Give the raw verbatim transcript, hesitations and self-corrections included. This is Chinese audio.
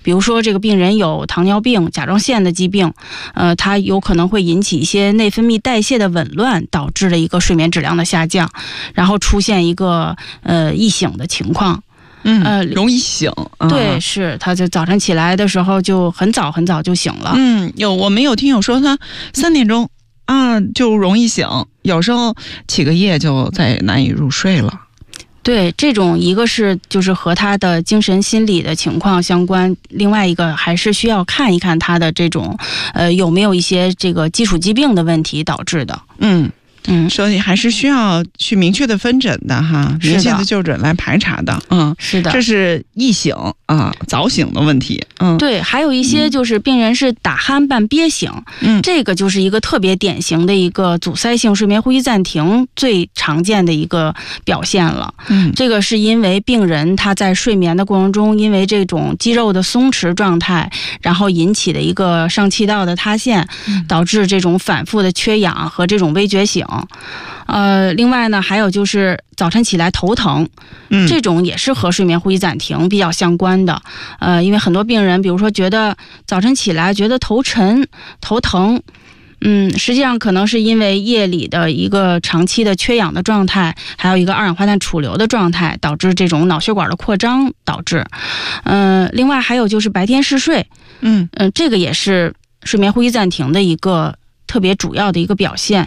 比如说这个病人有糖尿病、甲状腺的疾病，呃，它有可能会引起一些内分泌代谢的紊乱，导致了一个睡眠质量的下降，然后出现一个呃易醒的情况。 嗯，呃，容易醒。 对， 啊、 是，他就早晨起来的时候就很早很早就醒了。 嗯，有我们有听友说他三点钟啊就容易醒，有时候起个夜就再难以入睡了。 对，这种一个是就是和他的精神心理的情况相关，另外一个还是需要看一看他的这种呃有没有一些这个基础疾病的问题导致的。 嗯。 嗯， 所以还是需要去明确的分诊的哈，明确的就诊来排查的。嗯， 是的， 这是易醒啊、早醒的问题。嗯， 对，还有一些就是病人是打鼾伴憋醒，嗯，这个就是一个特别典型的一个阻塞性睡眠呼吸暂停最常见的一个表现了。嗯，这个是因为病人他在睡眠的过程中，因为这种肌肉的松弛状态，然后引起的一个上气道的塌陷，导致这种反复的缺氧和这种微觉醒。呃，另外呢，还有就是早晨起来头疼，嗯，这种也是和睡眠呼吸暂停比较相关的。呃，因为很多病人，比如说觉得早晨起来觉得头沉、头疼，嗯，实际上可能是因为夜里的一个长期的缺氧的状态，还有一个二氧化碳储留的状态，导致这种脑血管的扩张导致。嗯、呃，另外还有就是白天嗜睡，嗯嗯、呃，这个也是睡眠呼吸暂停的一个特别主要的一个表现。